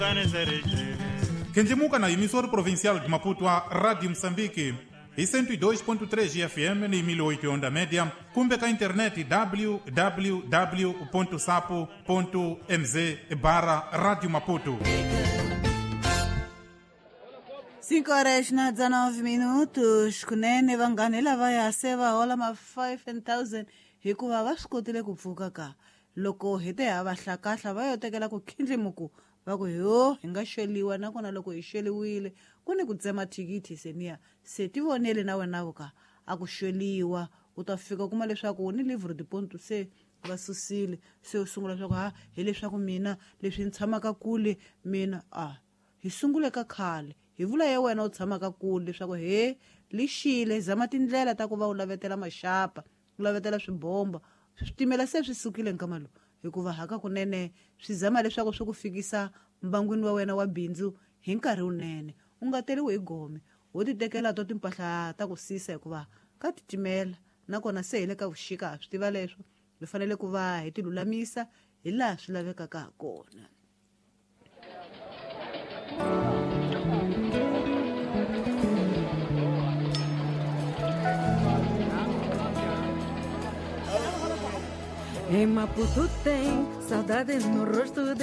Kenjimuka na emissora provincial de Maputo a Rádio Moçambique e 102.3 FM na 1008 onda média, kumbe ka internet www.sapo.mz/Rádio Maputo. 5:19 kunene vanghani lava ya se va hola ma 5,000 hikuva va swi kotile ku pfuka ka loko hi te hava hlakahla va yo tekela ku khindlimuku va ku hi nga xeliwa nakona loko hi xeliwile ku ni ku tsema thikithi seniya se ti vonele na wena vuka a ku xeliwa u ta fika kuma leswaku u ni livre de ponto se va susile se u sungula swa ku hi leswaku mina leswi ni tshamaka kule mina hi sungule ka khale hi vula ya wena u tshamaka kule leswaku lixile zama tindlela ta ku va u lavetela maxapa u lavetela swibomba switimela se swi sukile nkama lowu hikuva haka kunene swi zama leswaku swi ku fikisa mbangwini wa wena wa bindzu hi nkarhi wunene u nga teriwi hi gome wo ti tekela to timpahla ta ku sisa hikuva ka titimela nakona se hi le ka vuxika ha swi tiva leswo hi fanele ku va hi ti lulamisa hi laha swi lavekaka ha kona. Em Maputo tem saudade no rosto